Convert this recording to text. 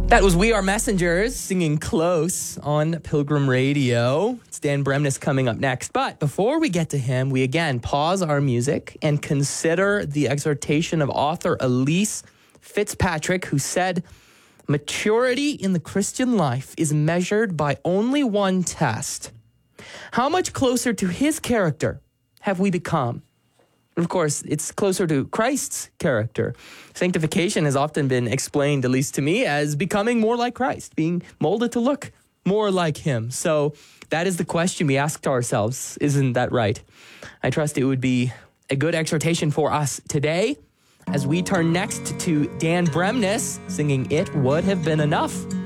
That was We Are Messengers singing Close on Pilgrim Radio. It's Dan Bremnes coming up next. But before we get to him, we again pause our music and consider the exhortation of author Elise Fitzpatrick, who said, "Maturity in the Christian life is measured by only one test. How much closer to his character have we become?" Of course, it's closer to Christ's character. Sanctification has often been explained, at least to me, as becoming more like Christ, being molded to look more like him. So that is the question we ask to ourselves. Isn't that right? I trust it would be a good exhortation for us today as we turn next to Dan Bremnes singing It Would Have Been Enough.